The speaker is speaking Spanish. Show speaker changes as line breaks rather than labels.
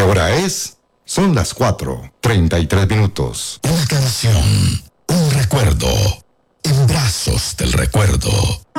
hora son las 4:33.
Una canción, un recuerdo, en brazos del recuerdo.